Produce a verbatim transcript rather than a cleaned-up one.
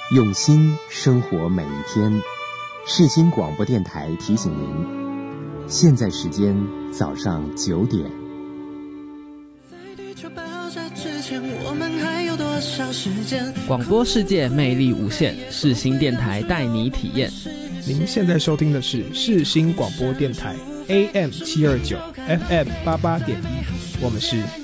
用心生活每一天。世新广播电台提醒您，现在时间早上九点。 广播世界魅力无限，世新电台带你体验。 您现在收听的是世新广播电台 A M 七二九 F M 八八点一，我们是